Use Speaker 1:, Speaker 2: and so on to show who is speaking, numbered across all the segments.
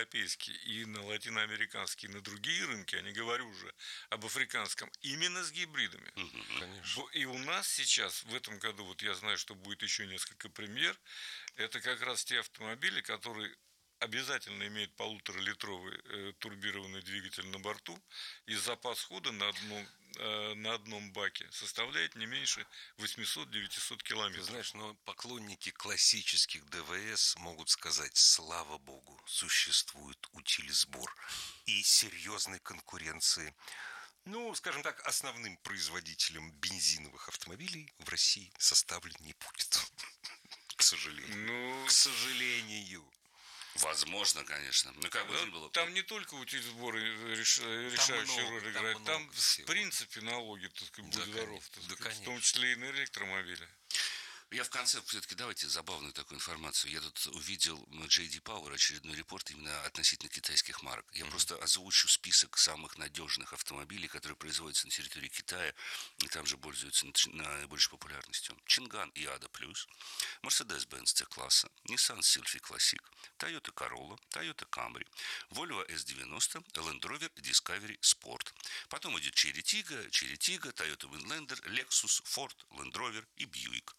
Speaker 1: европейский, и на латиноамериканский, и на другие рынки, я не говорю уже об африканском, именно с гибридами.
Speaker 2: Конечно.
Speaker 1: И у нас сейчас, в этом году, вот я знаю, что будет еще несколько премьер, это как раз те автомобили, которые обязательно имеют 1,5-литровый турбированный двигатель на борту, и запас хода на одном баке составляет не меньше 800-900 километров.
Speaker 2: Ты знаешь, но поклонники классических ДВС могут сказать: слава богу, существует утилизбор, и серьезной конкуренции, ну, скажем так, основным производителем бензиновых автомобилей в России составлен не будет. К сожалению. К сожалению.
Speaker 3: Возможно, конечно. Ну, как бы ни было.
Speaker 1: Там не только утилизбор решающую роль играет, там в принципе налоги, так сказать, будь здоров, в том числе и на электромобили.
Speaker 3: Я в конце, все-таки давайте забавную такую информацию. Я тут увидел J.D. Power, очередной репорт именно относительно китайских марок. Я просто озвучу список самых надежных автомобилей, которые производятся на территории Китая, и там же пользуются наибольшей популярностью. Чинган и Ада Плюс, Mercedes-Benz C-класса, Nissan Sylphy Classic, Toyota Corolla, Toyota Camry, Volvo S90, Land Rover Discovery Sport. Потом идет Cherry Tiggo, Toyota Windlander, Lexus, Ford, Land Rover и Buick.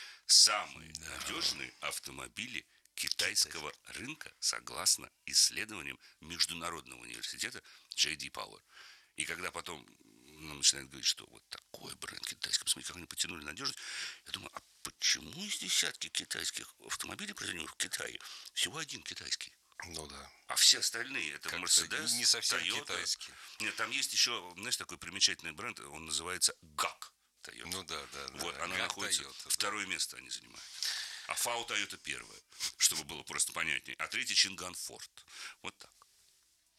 Speaker 3: Самые надежные автомобили китайского рынка, согласно исследованиям Международного университета J.D. Power. И когда потом нам начинают говорить, что вот такой бренд китайский, посмотрите, как они потянули надежность, я думаю, а почему из десятки китайских автомобилей, произведенных в Китае, всего один китайский?
Speaker 2: Ну да.
Speaker 3: А все остальные, это Mercedes,
Speaker 2: не совсем
Speaker 3: Toyota.
Speaker 2: Китайские.
Speaker 3: Нет, там есть еще, знаешь, такой примечательный бренд, он называется ГАК. Toyota.
Speaker 2: Ну да.
Speaker 3: Вот, она находится,
Speaker 2: Toyota,
Speaker 3: второе место они занимают. А ФАУ Toyota первое, чтобы было просто понятнее. А третий Чинган Форд. Вот так.